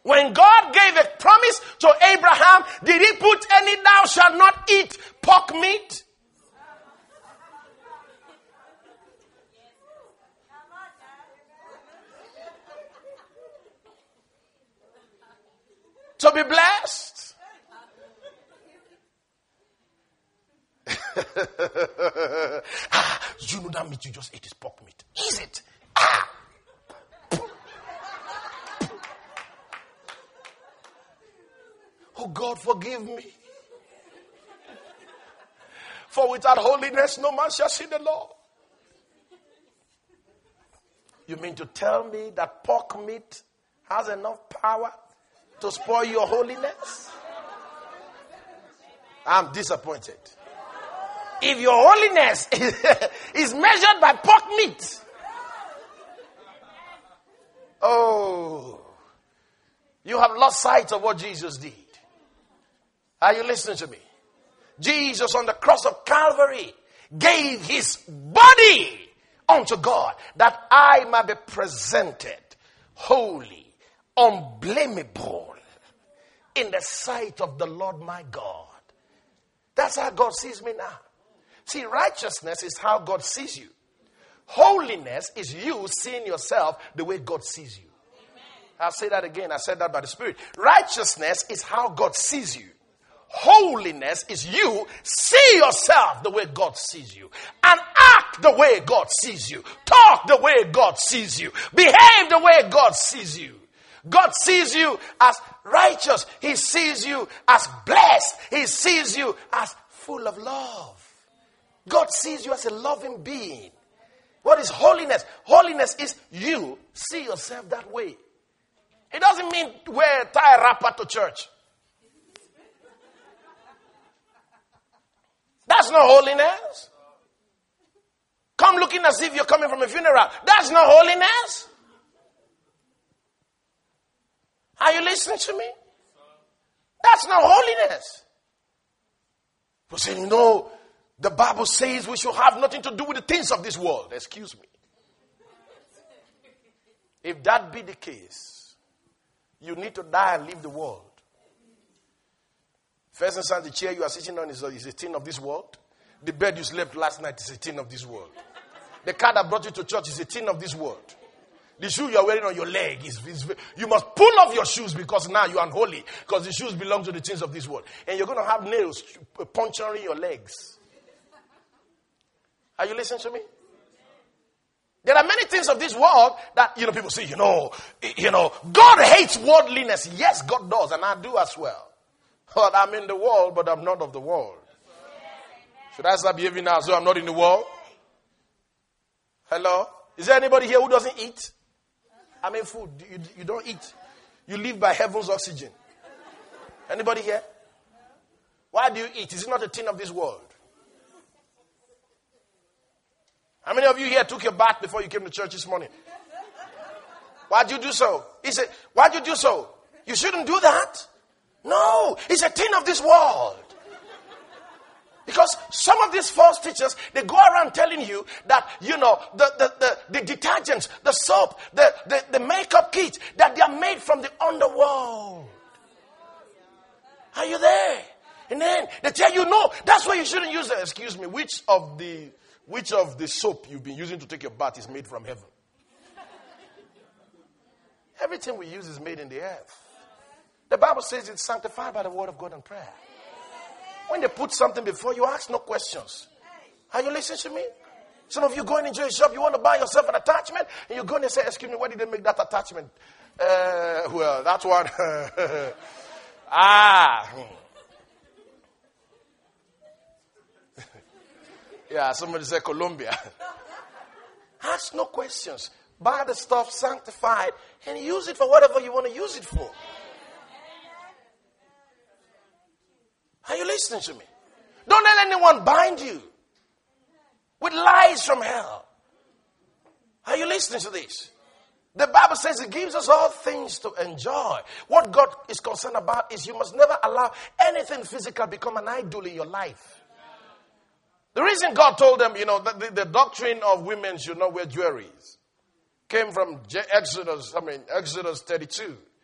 When God gave a promise to Abraham, did he put any thou shalt not eat pork meat? To be blessed? You know that meat you just ate is pork meat. Is it? Oh God, forgive me. For without holiness, no man shall see the Lord. You mean to tell me that pork meat has enough power to spoil your holiness? I'm disappointed. If your holiness is measured by pork meat, oh, you have lost sight of what Jesus did. Are you listening to me? Jesus on the cross of Calvary gave his body unto God that I might be presented holy, unblameable in the sight of the Lord my God. That's how God sees me now. See, righteousness is how God sees you. Holiness is you seeing yourself the way God sees you. I'll say that again. I said that by the Spirit. Righteousness is how God sees you. Holiness is you see yourself the way God sees you. And act the way God sees you. Talk the way God sees you. Behave the way God sees you. God sees you as righteous. He sees you as blessed. He sees you as full of love. God sees you as a loving being. What is holiness? Holiness is you see yourself that way. It doesn't mean wear a tie wrapper to church. That's not holiness. Come looking as if you're coming from a funeral. That's not holiness. Are you listening to me? That's not holiness. But say, you know, the Bible says we should have nothing to do with the things of this world. Excuse me. If that be the case, you need to die and leave the world. First instance, the chair you are sitting on is a thing of this world. The bed you slept last night is a thing of this world. The car that brought you to church is a thing of this world. The shoe you are wearing on your leg is you must pull off your shoes because now you are unholy because the shoes belong to the things of this world. And you're going to have nails puncturing your legs. Are you listening to me? There are many things of this world that, people say, God hates worldliness. Yes, God does, and I do as well. But I'm in the world, but I'm not of the world. Should I start behaving now as though I'm not in the world? Hello? Is there anybody here who doesn't eat? I mean food. You don't eat. You live by heaven's oxygen. Anybody here? Why do you eat? Is it not a thing of this world? How many of you here took your bath before you came to church this morning? Why'd you do so? He said, why'd you do so? You shouldn't do that. No, it's a thing of this world. Because some of these false teachers, they go around telling you that, the detergents, the soap, the makeup kit, that they are made from the underworld. Are you there? And then they tell you, no, that's why you shouldn't use it. Excuse me, which of the soap you've been using to take your bath is made from heaven? Everything we use is made in the earth. The Bible says it's sanctified by the word of God and prayer. When they put something before you, ask no questions. Are you listening to me? Some of you going into a shop, you want to buy yourself an attachment, and you're going to say, excuse me, why did they make that attachment? Well, that's one. Yeah, somebody said Colombia. Ask no questions. Buy the stuff sanctified and use it for whatever you want to use it for. Are you listening to me? Don't let anyone bind you with lies from hell. Are you listening to this? The Bible says it gives us all things to enjoy. What God is concerned about is you must never allow anything physical become an idol in your life. The reason God told them, the doctrine of women should not wear jewelry came from Exodus 32.